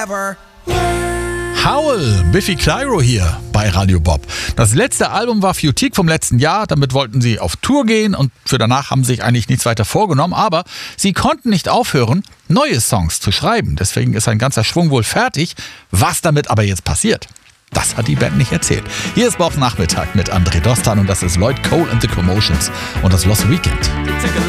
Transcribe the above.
Howl, Biffy Clyro hier bei Radio Bob. Das letzte Album war Futique vom letzten Jahr, damit wollten sie auf Tour gehen und für danach haben sie sich eigentlich nichts weiter vorgenommen, aber sie konnten nicht aufhören, neue Songs zu schreiben. Deswegen ist ein ganzer Schwung wohl fertig. Was damit aber jetzt passiert, das hat die Band nicht erzählt. Hier ist Bob Nachmittag mit André Dostan und das ist Lloyd Cole and the Commotions und das Lost Weekend.